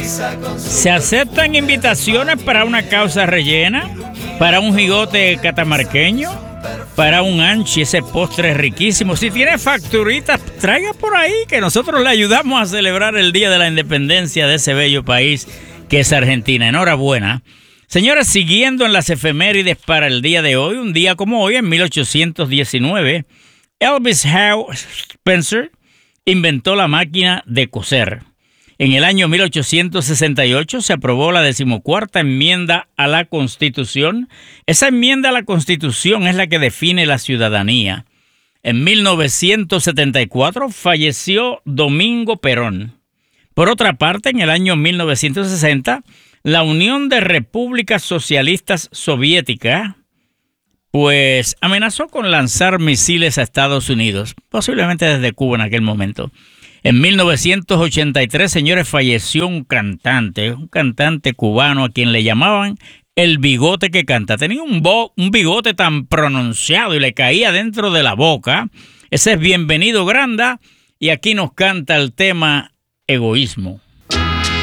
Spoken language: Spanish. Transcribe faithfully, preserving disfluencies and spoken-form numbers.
Se aceptan invitaciones para una causa rellena, para un jigote catamarqueño, para un anchi, ese postre riquísimo. Si tiene facturitas, traiga por ahí que nosotros le ayudamos a celebrar el Día de la Independencia de ese bello país que es Argentina. Enhorabuena. Señores, siguiendo en las efemérides para el día de hoy, un día como hoy, en mil ochocientos diecinueve, Elvis Howe Spencer inventó la máquina de coser. En el año mil ochocientos sesenta y ocho se aprobó la decimocuarta enmienda a la Constitución. Esa enmienda a la Constitución es la que define la ciudadanía. En mil novecientos setenta y cuatro falleció Domingo Perón. Por otra parte, en el año mil novecientos sesenta, la Unión de Repúblicas Socialistas Soviéticas pues amenazó con lanzar misiles a Estados Unidos, posiblemente desde Cuba en aquel momento. En mil novecientos ochenta y tres, señores, falleció un cantante, un cantante cubano a quien le llamaban el bigote que canta. Tenía un, bo, un bigote tan pronunciado y le caía dentro de la boca. Ese es Bienvenido Granda y aquí nos canta el tema Egoísmo.